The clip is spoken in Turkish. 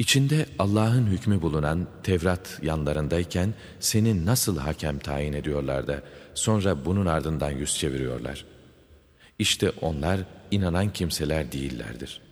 İçinde Allah'ın hükmü bulunan Tevrat yanlarındayken seni nasıl hakem tayin ediyorlar da sonra bunun ardından yüz çeviriyorlar. İşte onlar inanan kimseler değillerdir.